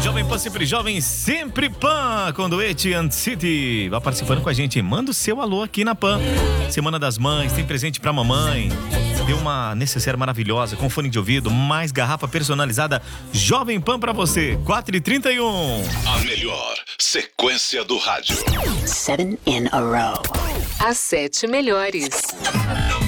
Jovem Pan, sempre jovem, sempre Pan, com Duete and City. Vai participando com a gente, manda o seu alô aqui na Pan. Semana das Mães, tem presente pra mamãe. Tem uma necessaire maravilhosa, com fone de ouvido, mais garrafa personalizada. Jovem Pan pra você, 4h31. A melhor sequência do rádio. 7 in a row. As 7 melhores.